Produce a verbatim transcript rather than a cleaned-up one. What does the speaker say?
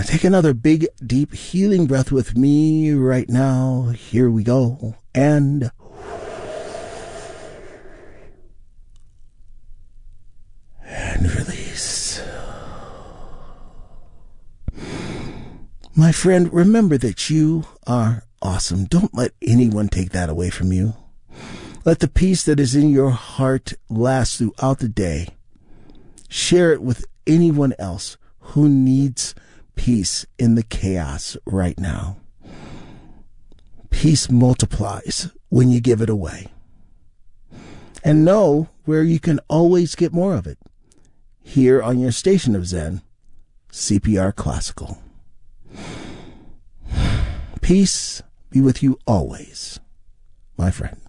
Take another big, deep, healing breath with me right now. Here we go. And and release. My friend, remember that you are awesome. Don't let anyone take that away from you. Let the peace that is in your heart last throughout the day. Share it with anyone else who needs peace in the chaos right now. Peace multiplies when you give it away. And know where you can always get more of it. Here on your station of Zen, C P R Classical. Peace be with you always, my friend.